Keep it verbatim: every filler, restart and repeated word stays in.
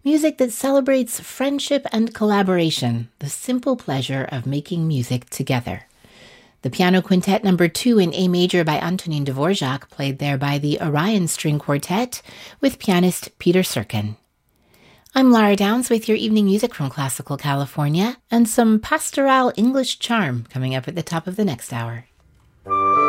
Music that celebrates friendship and collaboration, the simple pleasure of making music together. The Piano Quintet number two in A major by Antonin Dvorak, played there by the Orion String Quartet with pianist Peter Serkin. I'm Lara Downs with your evening music from Classical California and some pastoral English charm coming up at the top of the next hour.